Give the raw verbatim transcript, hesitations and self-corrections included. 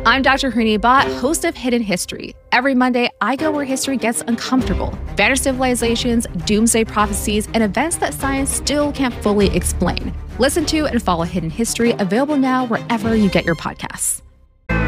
I'm Doctor Horini Bhat, host of Hidden History. Every Monday, I go where history gets uncomfortable. Vanished civilizations, doomsday prophecies, and events that science still can't fully explain. Listen to and follow Hidden History, available now wherever you get your podcasts.